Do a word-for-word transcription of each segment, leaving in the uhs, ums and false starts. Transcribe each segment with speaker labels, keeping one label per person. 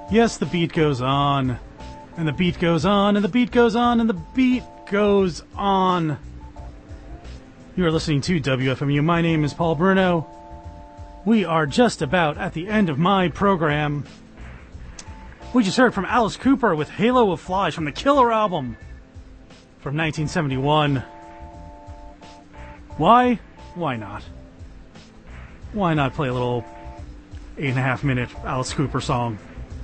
Speaker 1: Yes, the beat goes on, and the beat goes on, and the beat goes on, and the beat goes on. You are listening to W F M U. My name is Paul Bruno. We are just about at the end of my program. We just heard from Alice Cooper with Halo of Flies from the Killer album from nineteen seventy-one. Why? Why not? Why not play a little eight and a half minute Alice Cooper song?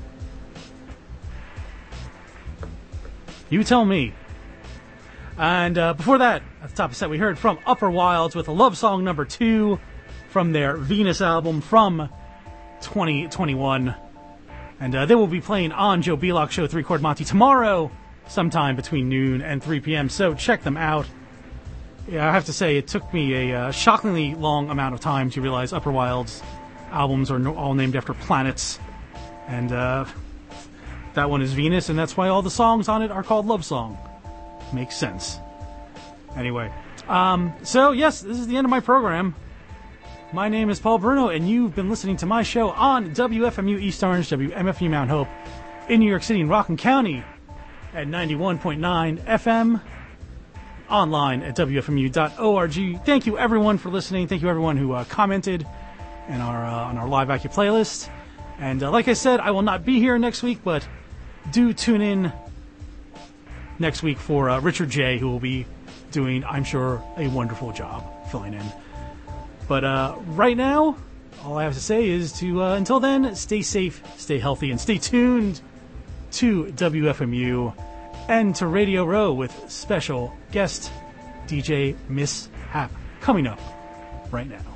Speaker 1: You tell me. And uh, before that, at the top of the set, we heard from Upper Wilds with a love song number two from their Venus album from twenty twenty-one. And uh, they will be playing on Joe Belock Show three Chord Monty tomorrow, sometime between noon and three p.m. So check them out. Yeah, I have to say, it took me a uh, shockingly long amount of time to realize Upper Wilds albums are no- all named after planets. And uh, that one is Venus, and that's why all the songs on it are called Love Song. Makes sense. Anyway, um, so yes, this is the end of my program. My name is Paul Bruno, and you've been listening to my show on W F M U East Orange, W M F U Mount Hope, in New York City and Rockland County at ninety-one point nine F M, online at W F M U dot org. Thank you, everyone, for listening. Thank you, everyone who uh, commented in our, uh, on our Live Acu playlist. And uh, like I said, I will not be here next week, but do tune in next week for uh, Richard J., who will be doing, I'm sure, a wonderful job filling in. But uh, right now, all I have to say is to, uh, until then, stay safe, stay healthy, and stay tuned to W F M U and to Radio Row with special guest D J Miss Hap coming up right now.